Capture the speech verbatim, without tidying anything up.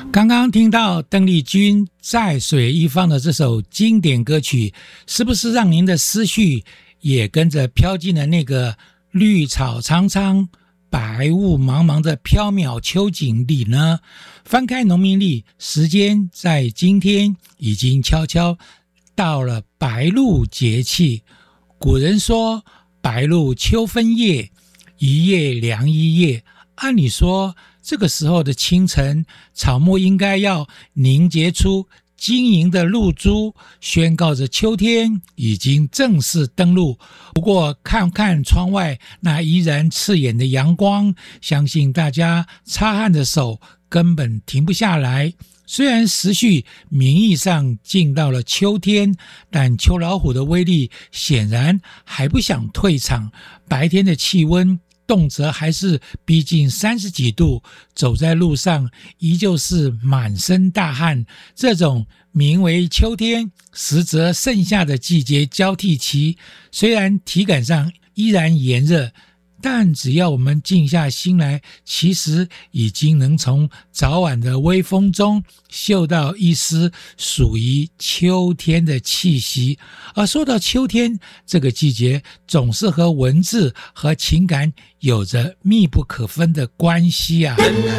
刚刚听到邓丽君在水一方的这首经典歌曲，是不是让您的思绪也跟着飘进了那个绿草苍苍白雾茫茫的缥缈秋景里呢？翻开农民历，时间在今天已经悄悄到了白露节气。古人说白露秋分夜，一夜凉一夜。按理说这个时候的清晨，草木应该要凝结出晶莹的露珠，宣告着秋天已经正式登陆。不过看看窗外那依然刺眼的阳光，相信大家擦汗的手根本停不下来。虽然时序名义上进到了秋天，但秋老虎的威力显然还不想退场。白天的气温动辄还是逼近三十几度，走在路上依旧是满身大汗。这种名为秋天，实则盛夏的季节交替期，虽然体感上依然炎热，但只要我们静下心来，其实已经能从早晚的微风中嗅到一丝属于秋天的气息。而说到秋天这个季节，总是和文字和情感有着密不可分的关系啊。